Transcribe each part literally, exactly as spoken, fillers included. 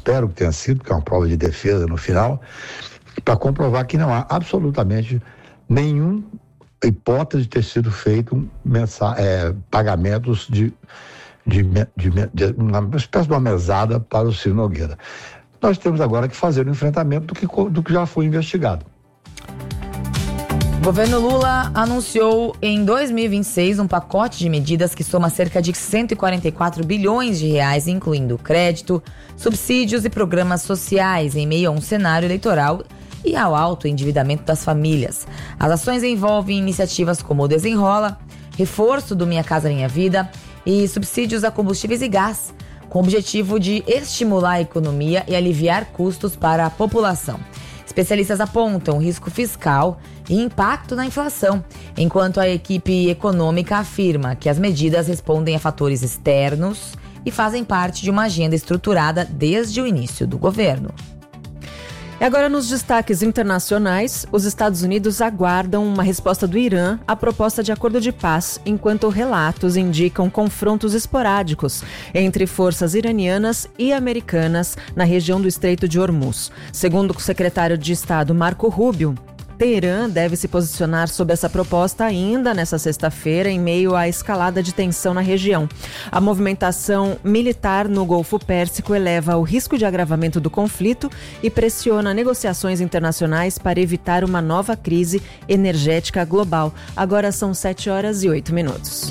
espero que tenha sido, porque é uma prova de defesa no final, para comprovar que não há absolutamente nenhuma hipótese de ter sido feito mensa, é, pagamentos de, de, de, de uma espécie de uma mesada para o Ciro Nogueira. Nós temos agora que fazer o enfrentamento do que, do que já foi investigado. O governo Lula anunciou em dois mil e vinte e seis um pacote de medidas que soma cerca de cento e quarenta e quatro bilhões de reais, incluindo crédito, subsídios e programas sociais, em meio a um cenário eleitoral e ao alto endividamento das famílias. As ações envolvem iniciativas como o Desenrola, reforço do Minha Casa Minha Vida e subsídios a combustíveis e gás, com o objetivo de estimular a economia e aliviar custos para a população. Especialistas apontam risco fiscal e impacto na inflação, enquanto a equipe econômica afirma que as medidas respondem a fatores externos e fazem parte de uma agenda estruturada desde o início do governo. E agora, nos destaques internacionais, os Estados Unidos aguardam uma resposta do Irã à proposta de acordo de paz, enquanto relatos indicam confrontos esporádicos entre forças iranianas e americanas na região do Estreito de Hormuz. Segundo o secretário de Estado Marco Rubio, Teherã deve se posicionar sobre essa proposta ainda nesta sexta-feira, em meio à escalada de tensão na região. A movimentação militar no Golfo Pérsico eleva o risco de agravamento do conflito e pressiona negociações internacionais para evitar uma nova crise energética global. Agora são sete horas e oito minutos.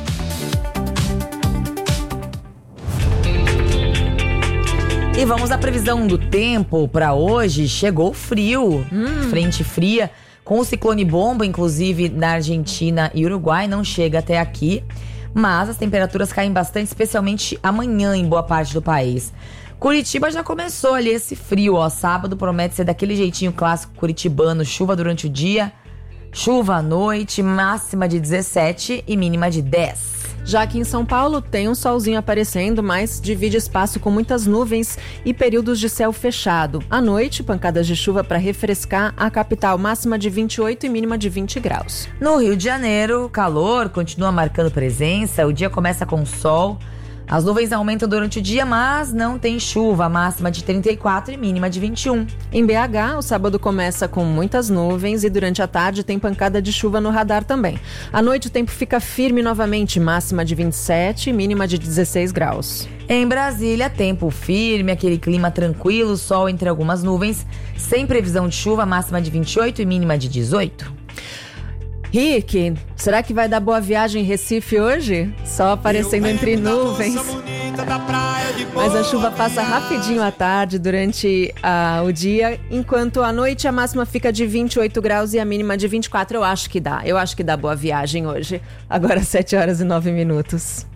E vamos à previsão do tempo para hoje. Chegou frio, hum. frente fria, com o ciclone bomba, inclusive na Argentina e Uruguai, não chega até aqui. Mas as temperaturas caem bastante, especialmente amanhã em boa parte do país. Curitiba já começou ali esse frio, ó. Sábado promete ser daquele jeitinho clássico curitibano, chuva durante o dia, chuva à noite, máxima de dezessete e mínima de dez. Já aqui em São Paulo tem um solzinho aparecendo, mas divide espaço com muitas nuvens e períodos de céu fechado. À noite, pancadas de chuva para refrescar a capital, máxima de vinte e oito e mínima de vinte graus. No Rio de Janeiro, o calor continua marcando presença, o dia começa com sol. As nuvens aumentam durante o dia, mas não tem chuva, máxima de trinta e quatro e mínima de vinte e um. Em B H, o sábado começa com muitas nuvens e durante a tarde tem pancada de chuva no radar também. À noite o tempo fica firme novamente, máxima de vinte e sete e mínima de dezesseis graus. Em Brasília, tempo firme, aquele clima tranquilo, sol entre algumas nuvens, sem previsão de chuva, máxima de vinte e oito e mínima de dezoito. Rick, será que vai dar boa viagem em Recife hoje? Sol aparecendo entre nuvens. Mas a chuva passa rapidinho à tarde, durante uh, o dia, enquanto à noite a máxima fica de vinte e oito graus e a mínima de vinte e quatro. Eu acho que dá, eu acho que dá boa viagem hoje. Agora sete horas e nove minutos.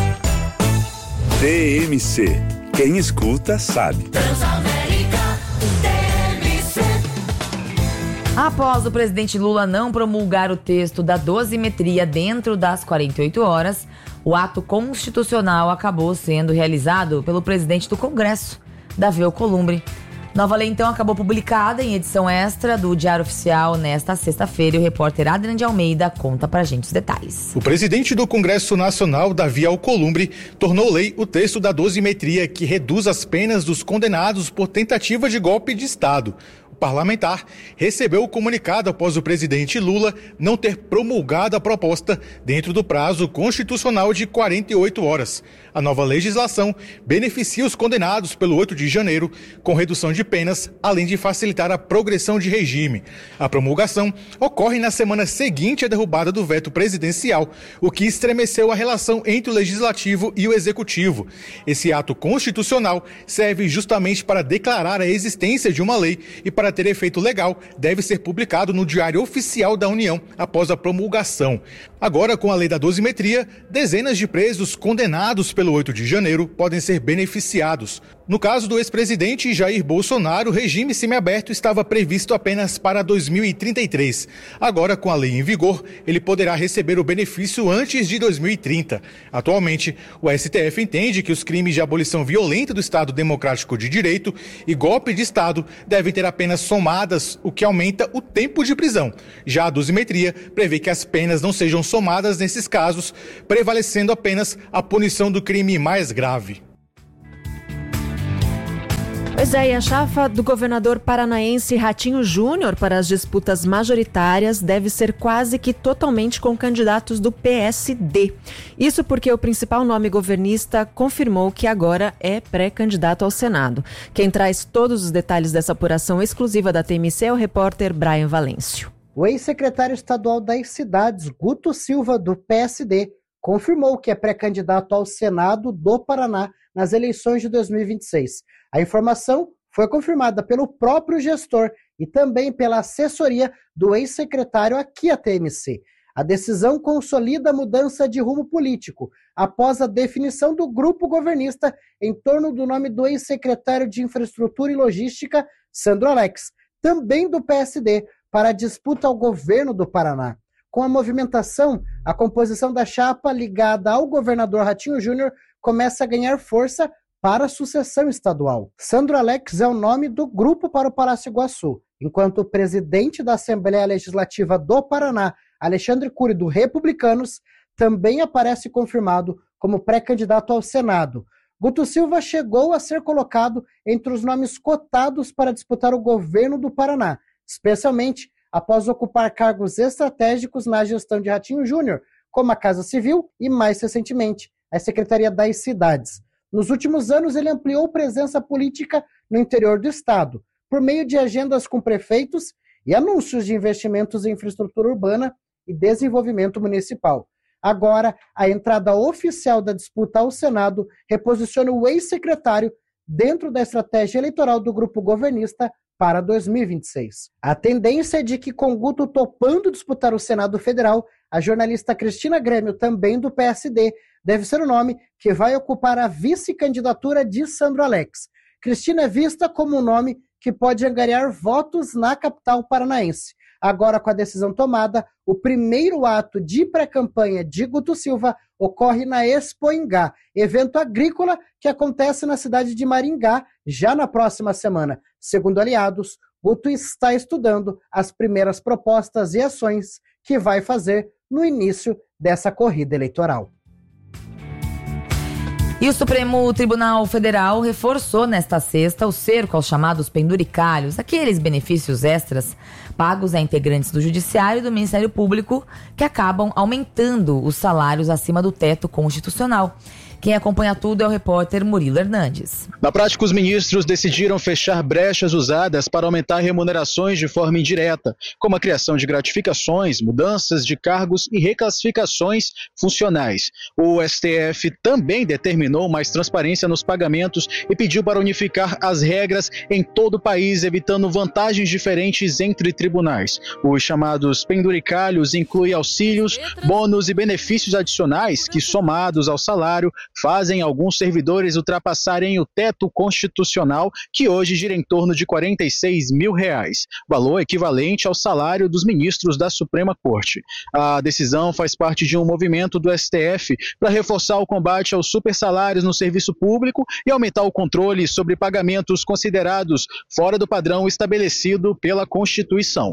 T M C, quem escuta sabe. Após o presidente Lula não promulgar o texto da dosimetria dentro das quarenta e oito horas, o ato constitucional acabou sendo realizado pelo presidente do Congresso, Davi Alcolumbre. Nova lei, então, acabou publicada em edição extra do Diário Oficial nesta sexta-feira e o repórter Adrian de Almeida conta pra gente os detalhes. O presidente do Congresso Nacional, Davi Alcolumbre, tornou lei o texto da dosimetria que reduz as penas dos condenados por tentativa de golpe de Estado. Parlamentar recebeu o comunicado após o presidente Lula não ter promulgado a proposta dentro do prazo constitucional de quarenta e oito horas. A nova legislação beneficia os condenados pelo oito de janeiro com redução de penas, além de facilitar a progressão de regime. A promulgação ocorre na semana seguinte à derrubada do veto presidencial, o que estremeceu a relação entre o legislativo e o executivo. Esse ato constitucional serve justamente para declarar a existência de uma lei e para ter efeito legal, deve ser publicado no Diário Oficial da União após a promulgação. Agora, com a lei da dosimetria, dezenas de presos condenados pelo oito de janeiro podem ser beneficiados. No caso do ex-presidente Jair Bolsonaro, o regime semiaberto estava previsto apenas para dois mil e trinta e três. Agora, com a lei em vigor, ele poderá receber o benefício antes de dois mil e trinta. Atualmente, o S T F entende que os crimes de abolição violenta do Estado Democrático de Direito e golpe de Estado devem ter apenas somadas, o que aumenta o tempo de prisão. Já a dosimetria prevê que as penas não sejam somadas nesses casos, prevalecendo apenas a punição do crime mais grave. Pois é, e a chapa do governador paranaense Ratinho Júnior para as disputas majoritárias deve ser quase que totalmente com candidatos do P S D. Isso porque o principal nome governista confirmou que agora é pré-candidato ao Senado. Quem traz todos os detalhes dessa apuração exclusiva da T M C é o repórter Brian Valêncio. O ex-secretário estadual das cidades, Guto Silva, do P S D, confirmou que é pré-candidato ao Senado do Paraná nas eleições de dois mil e vinte e seis. A informação foi confirmada pelo próprio gestor e também pela assessoria do ex-secretário aqui à T M C. A decisão consolida a mudança de rumo político, após a definição do grupo governista em torno do nome do ex-secretário de Infraestrutura e Logística, Sandro Alex, também do P S D, para a disputa ao governo do Paraná. Com a movimentação, a composição da chapa ligada ao governador Ratinho Júnior começa a ganhar força para a sucessão estadual. Sandro Alex é o nome do grupo para o Palácio Iguaçu, enquanto o presidente da Assembleia Legislativa do Paraná, Alexandre Cury, do Republicanos, também aparece confirmado como pré-candidato ao Senado. Guto Silva chegou a ser colocado entre os nomes cotados para disputar o governo do Paraná, especialmente após ocupar cargos estratégicos na gestão de Ratinho Júnior, como a Casa Civil e, mais recentemente, a Secretaria das Cidades. Nos últimos anos, ele ampliou presença política no interior do estado, por meio de agendas com prefeitos e anúncios de investimentos em infraestrutura urbana e desenvolvimento municipal. Agora, a entrada oficial da disputa ao Senado reposiciona o ex-secretário dentro da estratégia eleitoral do grupo governista para dois mil e vinte e seis. A tendência é de que, com Guto topando disputar o Senado Federal, a jornalista Cristina Grêmio, também do P S D, deve ser o nome que vai ocupar a vice-candidatura de Sandro Alex. Cristina é vista como um nome que pode angariar votos na capital paranaense. Agora, com a decisão tomada, o primeiro ato de pré-campanha de Guto Silva ocorre na Expo Ingá, evento agrícola que acontece na cidade de Maringá já na próxima semana. Segundo aliados, Guto está estudando as primeiras propostas e ações que vai fazer no início dessa corrida eleitoral. E o Supremo Tribunal Federal reforçou nesta sexta o cerco aos chamados penduricalhos, aqueles benefícios extras pagos a integrantes do Judiciário e do Ministério Público que acabam aumentando os salários acima do teto constitucional. Quem acompanha tudo é o repórter Murilo Hernandes. Na prática, os ministros decidiram fechar brechas usadas para aumentar remunerações de forma indireta, como a criação de gratificações, mudanças de cargos e reclassificações funcionais. O S T F também determinou mais transparência nos pagamentos e pediu para unificar as regras em todo o país, evitando vantagens diferentes entre tribunais. Os chamados penduricalhos incluem auxílios, bônus e benefícios adicionais que, somados ao salário, fazem alguns servidores ultrapassarem o teto constitucional, que hoje gira em torno de quarenta e seis mil reais, valor equivalente ao salário dos ministros da Suprema Corte. A decisão faz parte de um movimento do S T F para reforçar o combate aos supersalários no serviço público e aumentar o controle sobre pagamentos considerados fora do padrão estabelecido pela Constituição.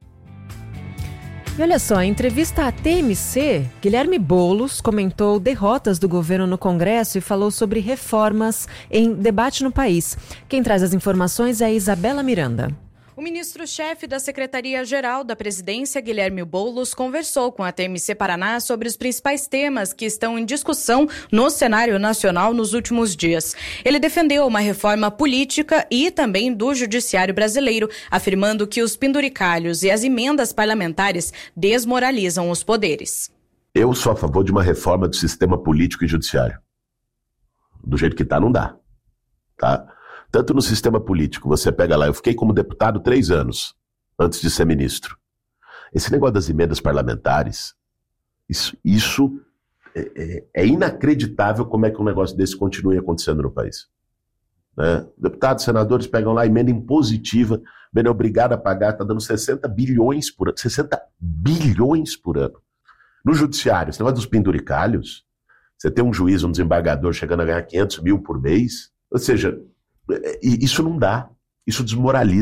E olha só, em entrevista à T M C, Guilherme Boulos comentou derrotas do governo no Congresso e falou sobre reformas em debate no país. Quem traz as informações é a Isabela Miranda. O ministro-chefe da Secretaria-Geral da Presidência, Guilherme Boulos, conversou com a T M C Paraná sobre os principais temas que estão em discussão no cenário nacional nos últimos dias. Ele defendeu uma reforma política e também do judiciário brasileiro, afirmando que os penduricalhos e as emendas parlamentares desmoralizam os poderes. Eu sou a favor de uma reforma do sistema político e judiciário. Do jeito que está, não dá. Tá? Tanto no sistema político, você pega lá, eu fiquei como deputado três anos, antes de ser ministro. Esse negócio das emendas parlamentares, isso, isso é, é, é inacreditável como é que um negócio desse continue acontecendo no país. Né? Deputados, senadores pegam lá emenda impositiva, bem obrigado a pagar, está dando sessenta bilhões por ano. sessenta bilhões por ano. No judiciário, esse negócio dos penduricalhos, você tem um juiz, um desembargador chegando a ganhar quinhentos mil por mês, ou seja, isso não dá, isso desmoraliza.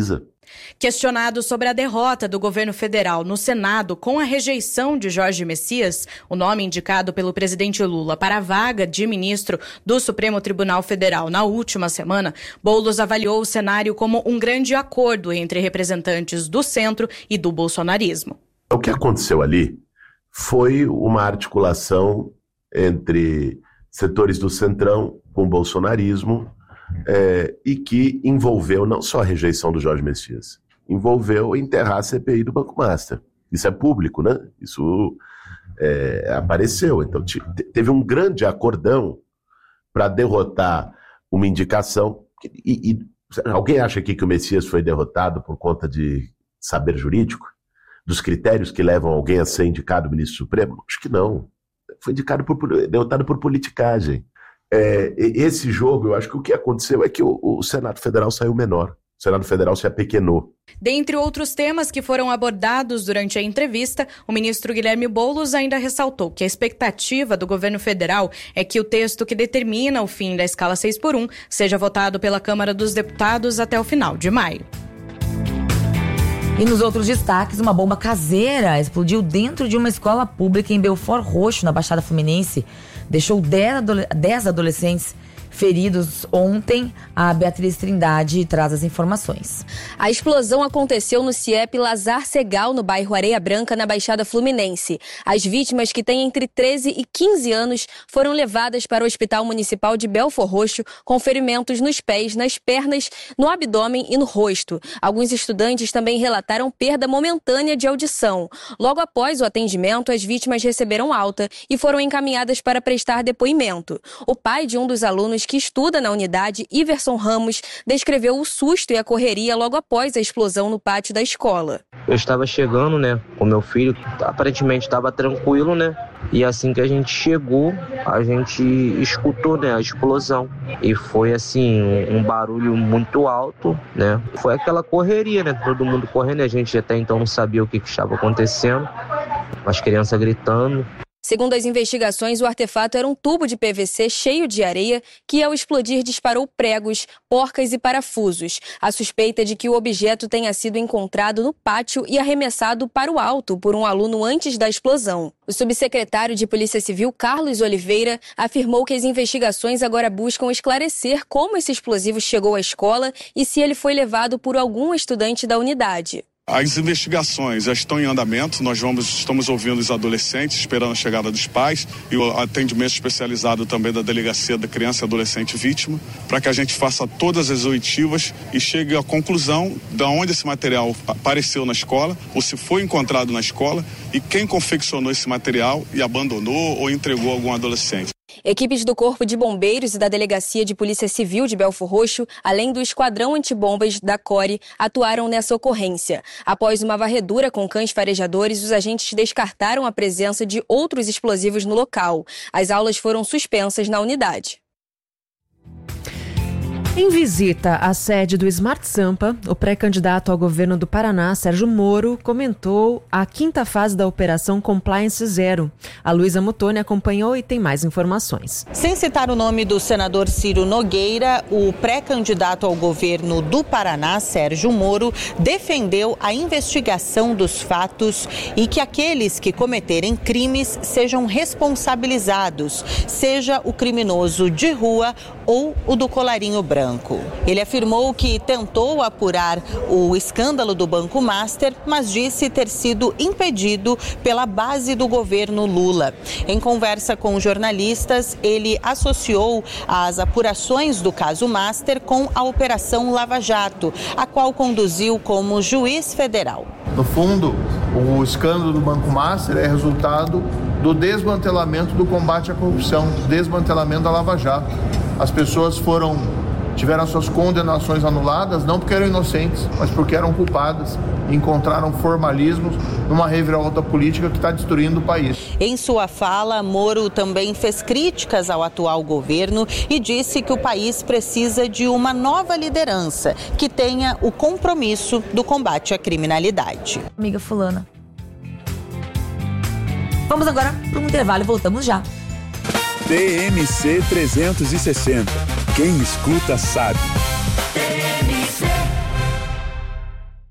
Questionado sobre a derrota do governo federal no Senado com a rejeição de Jorge Messias, o nome indicado pelo presidente Lula para a vaga de ministro do Supremo Tribunal Federal na última semana, Boulos avaliou o cenário como um grande acordo entre representantes do centro e do bolsonarismo. O que aconteceu ali foi uma articulação entre setores do centrão com o bolsonarismo, É, e que envolveu não só a rejeição do Jorge Messias, envolveu enterrar a C P I do Banco Master. Isso é público, né? Isso é, apareceu. Então te, teve um grande acordão para derrotar uma indicação. E, e alguém acha aqui que o Messias foi derrotado por conta de saber jurídico? Dos critérios que levam alguém a ser indicado ministro supremo? Acho que não. Foi indicado por, derrotado por politicagem. É, esse jogo, eu acho que o que aconteceu é que o, o Senado Federal saiu menor. O Senado Federal se apequenou. Dentre outros temas que foram abordados durante a entrevista, o ministro Guilherme Boulos ainda ressaltou que a expectativa do governo federal é que o texto que determina o fim da escala seis por um seja votado pela Câmara dos Deputados até o final de maio. E nos outros destaques, uma bomba caseira explodiu dentro de uma escola pública em Belford Roxo, na Baixada Fluminense. Deixou dez adolescentes feridos ontem. A Beatriz Trindade traz as informações. A explosão aconteceu no C I E P Lazar Segal, no bairro Areia Branca, na Baixada Fluminense. As vítimas, que têm entre treze e quinze anos, foram levadas para o Hospital Municipal de Belford Roxo com ferimentos nos pés, nas pernas, no abdômen e no rosto. Alguns estudantes também relataram perda momentânea de audição. Logo após o atendimento, as vítimas receberam alta e foram encaminhadas para prestar depoimento. O pai de um dos alunos que estuda na unidade, Iverson Ramos, descreveu o susto e a correria logo após a explosão no pátio da escola. Eu estava chegando, né, com meu filho, aparentemente estava tranquilo, né, e assim que a gente chegou, a gente escutou, né, a explosão. E foi, assim, um barulho muito alto, né, foi aquela correria, né, todo mundo correndo, a gente até então não sabia o que, que estava acontecendo, as crianças gritando. Segundo as investigações, o artefato era um tubo de P V C cheio de areia que, ao explodir, disparou pregos, porcas e parafusos. A suspeita é de que o objeto tenha sido encontrado no pátio e arremessado para o alto por um aluno antes da explosão. O subsecretário de Polícia Civil, Carlos Oliveira, afirmou que as investigações agora buscam esclarecer como esse explosivo chegou à escola e se ele foi levado por algum estudante da unidade. As investigações já estão em andamento, nós vamos, estamos ouvindo os adolescentes, esperando a chegada dos pais e o atendimento especializado também da Delegacia da Criança e Adolescente Vítima, para que a gente faça todas as oitivas e chegue à conclusão de onde esse material apareceu na escola, ou se foi encontrado na escola, e quem confeccionou esse material e abandonou ou entregou a algum adolescente. Equipes do Corpo de Bombeiros e da Delegacia de Polícia Civil de Belford Roxo, além do Esquadrão Antibombas da CORE, atuaram nessa ocorrência. Após uma varredura com cães farejadores, os agentes descartaram a presença de outros explosivos no local. As aulas foram suspensas na unidade. Em visita à sede do Smart Sampa, o pré-candidato ao governo do Paraná, Sérgio Moro, comentou a quinta fase da Operação Compliance Zero. A Luísa Mutoni acompanhou e tem mais informações. Sem citar o nome do senador Ciro Nogueira, o pré-candidato ao governo do Paraná, Sérgio Moro, defendeu a investigação dos fatos e que aqueles que cometerem crimes sejam responsabilizados, seja o criminoso de rua ou o do colarinho branco. Ele afirmou que tentou apurar o escândalo do Banco Master, mas disse ter sido impedido pela base do governo Lula. Em conversa com jornalistas, ele associou as apurações do caso Master com a Operação Lava Jato, a qual conduziu como juiz federal. No fundo, o escândalo do Banco Master é resultado do desmantelamento do combate à corrupção, desmantelamento da Lava Jato. As pessoas foram, tiveram suas condenações anuladas, não porque eram inocentes, mas porque eram culpadas e encontraram formalismos numa reviravolta política que está destruindo o país. Em sua fala, Moro também fez críticas ao atual governo e disse que o país precisa de uma nova liderança que tenha o compromisso do combate à criminalidade. Amiga fulana. Vamos agora para um intervalo e voltamos já. T M C trezentos e sessenta. Quem escuta sabe.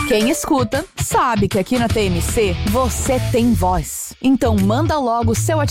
Quem escuta sabe que aqui na T M C você tem voz. Então manda logo seu WhatsApp